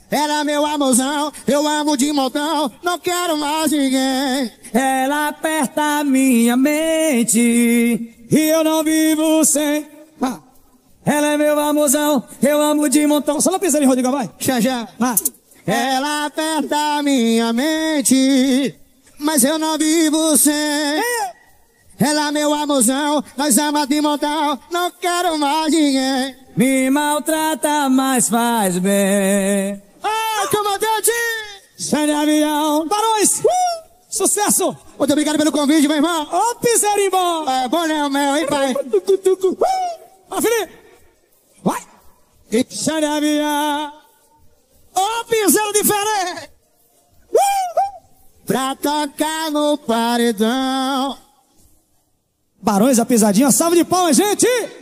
Era meu amorzão, eu amo de montão, não quero mais ninguém. Ela aperta minha mente e eu não vivo sem. Ela é meu amorzão, eu amo de montão. Só não pisa ali, Rodrigo, vai. Já. Ela aperta minha mente, mas eu não vivo sem. Ela é meu amorzão, nós ama de montão, não quero mais ninguém. Me maltrata, mas faz bem. Comandante! Sai de avião. Barões! Sucesso! Muito obrigado pelo convite, meu irmão. Ô, Pisarimbó! É bom, né, o meu, hein, pai? Ó, Felipe! Vai! Sai de avião. Ô, piseiro diferente! Pra tocar no paredão. Barões, a pisadinha. Salve de palmas, gente!